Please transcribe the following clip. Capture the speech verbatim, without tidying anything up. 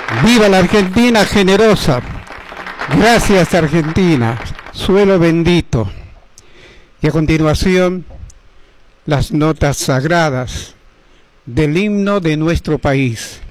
¡Viva la Argentina generosa! Gracias, Argentina, suelo bendito. Y a continuación, las notas sagradas del himno de nuestro país.